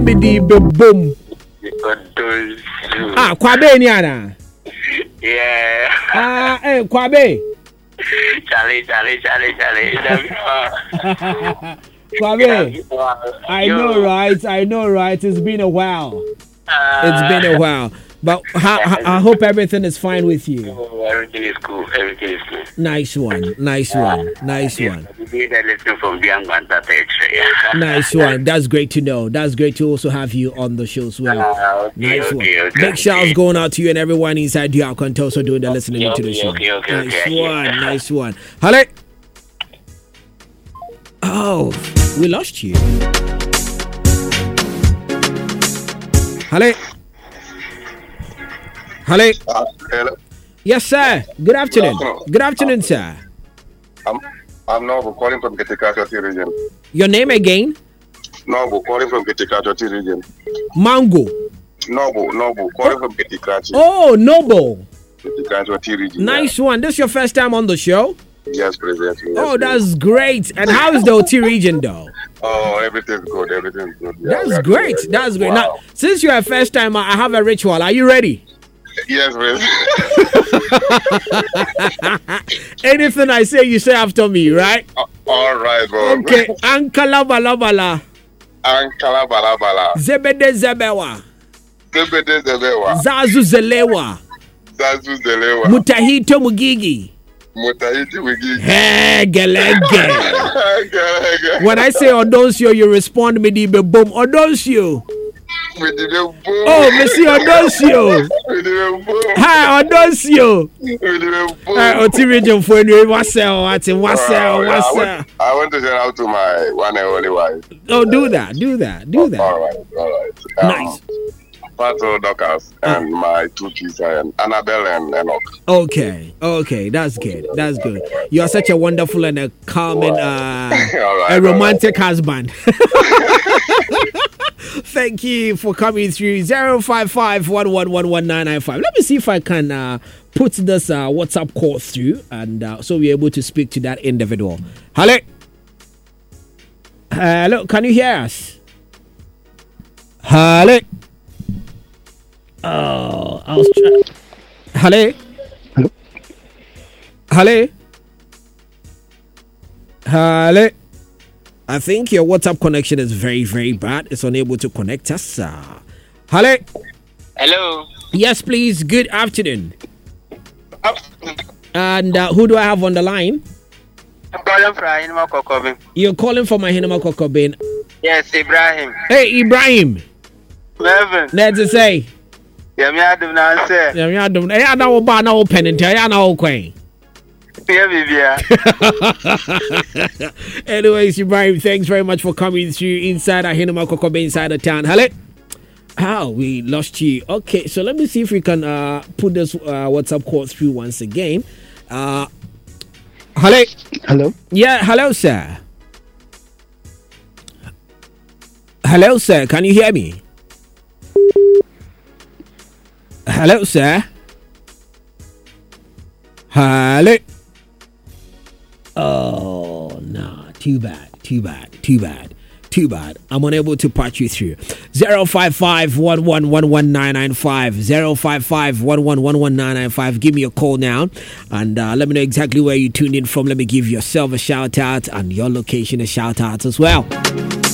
Bidi boom. Kwabe ni ana. Yeah. Kwabe. Charlie. Kwabe. I know, right? It's been a while. But I hope everything is fine with you. Everything is cool. Nice one. Nice one. That's great to know. That's great to also have you on the show as well. Nice one. Big shouts going out to you and everyone inside the account also doing the listening to the show. Nice one. Hello. Oh, we lost you. Hello. Hello. Hello. Yes, sir. Good afternoon. Good afternoon, sir. I'm Nobu calling from Ketikatoti region. Your name again? Nobu calling from Ketikatoti region. Mango. Nobu calling from Ketikatoti. Oh, Noble. Ketikatoti region. Nice one. This is your first time on the show? Yes, President. Oh, that's great. And how is the OT region, though? Oh, everything's good. Yeah, that's great. That's great. Wow. Now, since you're a first timer, I have a ritual. Are you ready? Yes, President. Anything I say, you say after me, right? All right, bro. Okay. Ankala balabala. Zebede zebewa. Zazu zelewa. Mutahito mugigi. Hey, gelege. When I say Odonsio, you respond me the boom. Odonsio. Oh, Monsieur Odonsio. Hi, Odonsio. Oti region for you. What's up? I want to shout out to my one and only wife. Oh, do that. All right. Nice. Pato Docas and my two kids, Annabelle and Enoch. Okay, that's good. You are such a wonderful and a calm and a romantic husband. Thank you for coming through. 055-1111-995. Let me see if I can put this WhatsApp call through, and so we're able to speak to that individual. Hello, can you hear us? Hello. Oh, I was trying. Hello. I think your WhatsApp connection is very, very bad. It's unable to connect us. Hello. Yes, please. Good afternoon. And who do I have on the line? I'm calling from Ahinema Kokobin. You're calling from Ahinema Kokobin? Yes, Ibrahim. Hey, Ibrahim. Melvin. Let's say. Anyways, Ibrahim, thanks very much for coming through inside Ahinema Kokobin inside the town. Hello. We lost you. Okay, so let me see if we can put this WhatsApp call through once again. Hello. Yeah, hello, sir. Hello, sir. Can you hear me? Hello, sir. Hello. Oh, no. Too bad. I'm unable to patch you through. 055-1111-995. 055-1111-995. Give me a call now and let me know exactly where you tuned in from. Let me give yourself a shout out and your location a shout out as well.